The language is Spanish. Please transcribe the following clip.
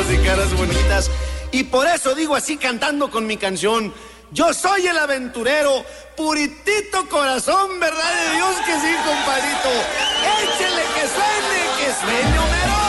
y caras bonitas. Y por eso digo así cantando con mi canción: yo soy el aventurero, puritito corazón, verdad de Dios que sí, compadrito. Échele que suene, Homero.